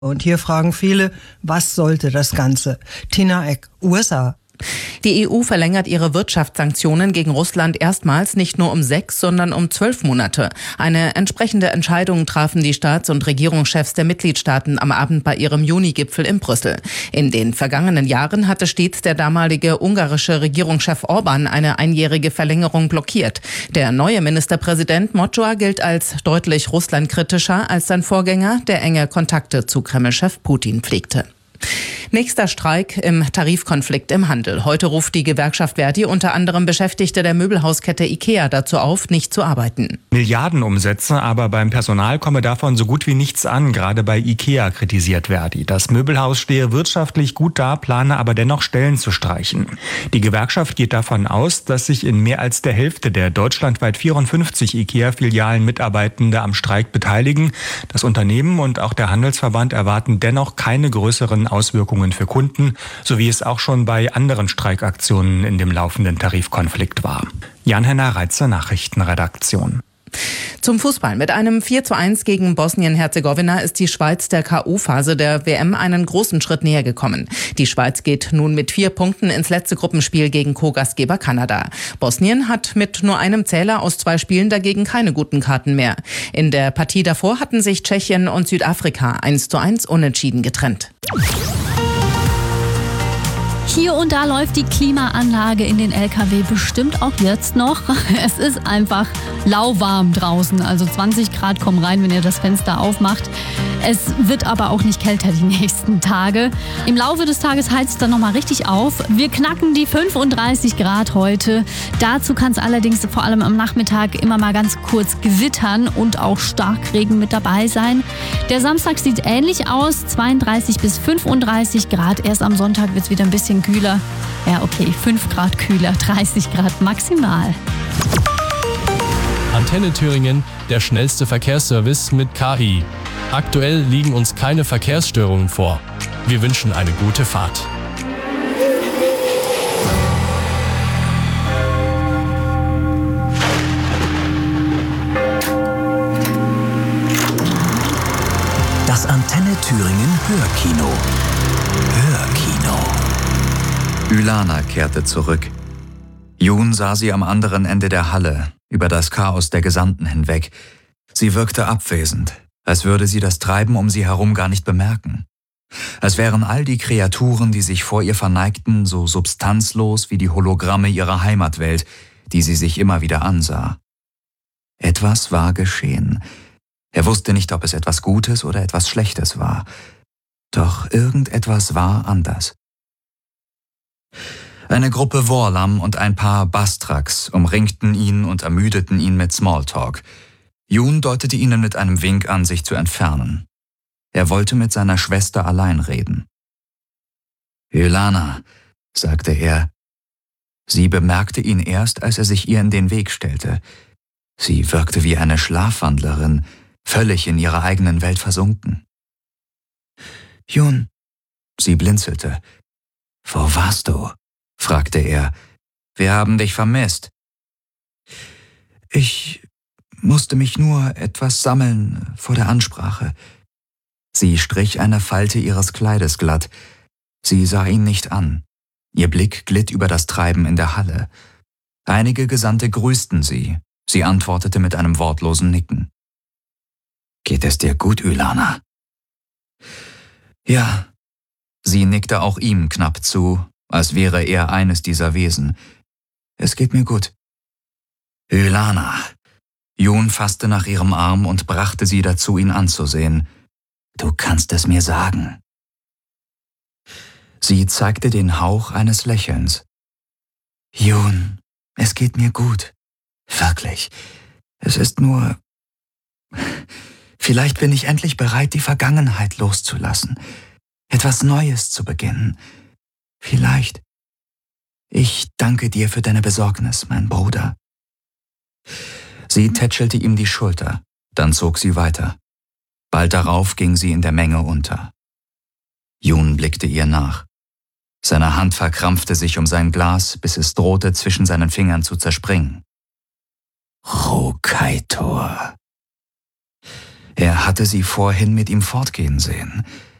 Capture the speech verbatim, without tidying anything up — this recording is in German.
Und hier fragen viele, was sollte das Ganze? Tina Eck, U S A. Die E U verlängert ihre Wirtschaftssanktionen gegen Russland erstmals nicht nur um sechs, sondern um zwölf Monate. Eine entsprechende Entscheidung trafen die Staats- und Regierungschefs der Mitgliedstaaten am Abend bei ihrem Juni-Gipfel in Brüssel. In den vergangenen Jahren hatte stets der damalige ungarische Regierungschef Orbán eine einjährige Verlängerung blockiert. Der neue Ministerpräsident Mocsoa gilt als deutlich russlandkritischer als sein Vorgänger, der enge Kontakte zu Kreml-Chef Putin pflegte. Nächster Streik im Tarifkonflikt im Handel. Heute ruft die Gewerkschaft Verdi unter anderem Beschäftigte der Möbelhauskette IKEA dazu auf, nicht zu arbeiten. Milliardenumsätze, aber beim Personal komme davon so gut wie nichts an. Gerade bei IKEA kritisiert Verdi. Das Möbelhaus stehe wirtschaftlich gut da, plane aber dennoch Stellen zu streichen. Die Gewerkschaft geht davon aus, dass sich in mehr als der Hälfte der deutschlandweit vierundfünfzig IKEA-Filialen Mitarbeitende am Streik beteiligen. Das Unternehmen und auch der Handelsverband erwarten dennoch keine größeren Auswirkungen für Kunden, so wie es auch schon bei anderen Streikaktionen in dem laufenden Tarifkonflikt war. Jan-Henner Reitzer, Nachrichtenredaktion. Zum Fußball. Mit einem vier zu eins gegen Bosnien-Herzegowina ist die Schweiz der K O-Phase der W M einen großen Schritt näher gekommen. Die Schweiz geht nun mit vier Punkten ins letzte Gruppenspiel gegen Co-Gastgeber Kanada. Bosnien hat mit nur einem Zähler aus zwei Spielen dagegen keine guten Karten mehr. In der Partie davor hatten sich Tschechien und Südafrika eins zu eins unentschieden getrennt. Hier und da läuft die Klimaanlage in den L K W bestimmt auch jetzt noch. Es ist einfach lauwarm draußen, also zwanzig Grad kommen rein, wenn ihr das Fenster aufmacht. Es wird aber auch nicht kälter die nächsten Tage. Im Laufe des Tages heizt es dann nochmal richtig auf. Wir knacken die fünfunddreißig Grad heute. Dazu kann es allerdings vor allem am Nachmittag immer mal ganz kurz gewittern und auch Starkregen mit dabei sein. Der Samstag sieht ähnlich aus, zweiunddreißig bis fünfunddreißig Grad. Erst am Sonntag wird es wieder ein bisschen kühler. Ja, okay, fünf Grad kühler, dreißig Grad maximal. Antenne Thüringen, der schnellste Verkehrsservice mit K I. Aktuell liegen uns keine Verkehrsstörungen vor. Wir wünschen eine gute Fahrt. Das Antenne Thüringen Hörkino. Hörkino. Ylana kehrte zurück. Jun sah sie am anderen Ende der Halle, über das Chaos der Gesandten hinweg. Sie wirkte abwesend, als würde sie das Treiben um sie herum gar nicht bemerken. Als wären all die Kreaturen, die sich vor ihr verneigten, so substanzlos wie die Hologramme ihrer Heimatwelt, die sie sich immer wieder ansah. Etwas war geschehen. Er wusste nicht, ob es etwas Gutes oder etwas Schlechtes war. Doch irgendetwas war anders. Eine Gruppe Worlam und ein paar Bastraks umringten ihn und ermüdeten ihn mit Smalltalk. Jun deutete ihnen mit einem Wink an, sich zu entfernen. Er wollte mit seiner Schwester allein reden. »Ylana«, sagte er. Sie bemerkte ihn erst, als er sich ihr in den Weg stellte. Sie wirkte wie eine Schlafwandlerin, völlig in ihrer eigenen Welt versunken. »Jun«, sie blinzelte. »Wo warst du?« fragte er. »Wir haben dich vermisst.« »Ich musste mich nur etwas sammeln vor der Ansprache.« Sie strich eine Falte ihres Kleides glatt. Sie sah ihn nicht an. Ihr Blick glitt über das Treiben in der Halle. Einige Gesandte grüßten sie. Sie antwortete mit einem wortlosen Nicken. »Geht es dir gut, Ylana?« »Ja.« Sie nickte auch ihm knapp zu, als wäre er eines dieser Wesen. »Es geht mir gut.« »Ylana!« Jun fasste nach ihrem Arm und brachte sie dazu, ihn anzusehen. »Du kannst es mir sagen.« Sie zeigte den Hauch eines Lächelns. »Jun, es geht mir gut. Wirklich. Es ist nur... Vielleicht bin ich endlich bereit, die Vergangenheit loszulassen. Etwas Neues zu beginnen. Vielleicht. Ich danke dir für deine Besorgnis, mein Bruder.« Sie tätschelte ihm die Schulter, dann zog sie weiter. Bald darauf ging sie in der Menge unter. Jun blickte ihr nach. Seine Hand verkrampfte sich um sein Glas, bis es drohte, zwischen seinen Fingern zu zerspringen. »Rukaitor.« Er hatte sie vorhin mit ihm fortgehen sehen.